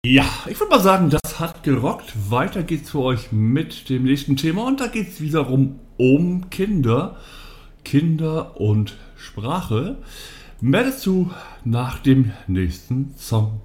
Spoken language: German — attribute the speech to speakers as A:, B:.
A: Ja, ich würde mal sagen, das hat gerockt. Weiter geht's für euch mit dem nächsten Thema und da geht's wiederum um Kinder. Kinder und Sprache. Mehr dazu nach dem nächsten Song.